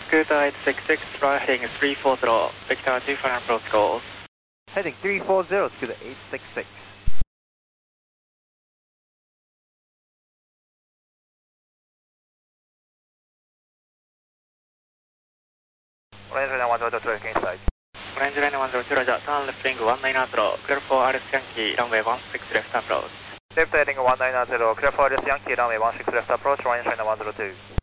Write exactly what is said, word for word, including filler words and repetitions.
Scooter eight six six, fly heading three four zero, Victor two final protocols. Heading three four zero, Scooter eight six six. Ranger nine one zero two, King side. Ranger nine one zero two, Roger, turn left wing one nine zero, clear for R S Yankee, runway one six left approach. Left heading one nine zero, clear for R S Yankee, runway one six left approach, Ranger nine one zero two.